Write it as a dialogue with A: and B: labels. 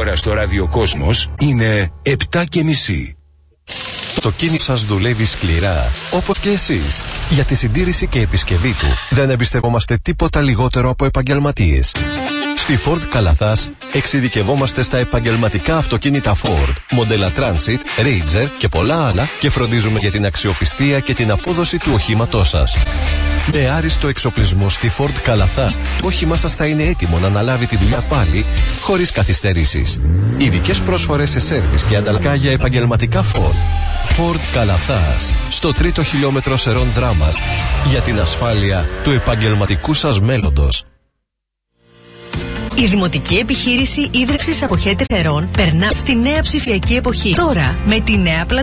A: σήμερα στο ραδιοκόσμος είναι 7:30.
B: Το κίνημα σας δουλεύει σκληρά, όπως και εσείς. Για τη συντήρηση και επισκευή του δεν εμπιστευόμαστε τίποτα λιγότερο από επαγγελματίες. Στη Ford Καλαθάς εξειδικευόμαστε στα επαγγελματικά αυτοκίνητα Ford, μοντέλα Transit, Ranger και πολλά άλλα και φροντίζουμε για την αξιοπιστία και την απόδοση του οχήματός σας. Με άριστο εξοπλισμό στη Ford Καλαθάς, το όχημά σας θα είναι έτοιμο να αναλάβει τη δουλειά πάλι, χωρίς καθυστερήσεις. Ειδικές πρόσφορες σε σέρβις και ανταλλαγή για επαγγελματικά Ford. Ford Καλαθάς, στο 3ο χιλιόμετρο Σερών Δράμας, για την ασφάλεια του επαγγελματικού σας μέλλοντος.
C: Η Δημοτική Επιχείρηση Ίδρυυσης Αποχέτε Θερών περνά στη νέα ψηφιακή εποχή. Τώρα, με τη νέα πλατφόρμα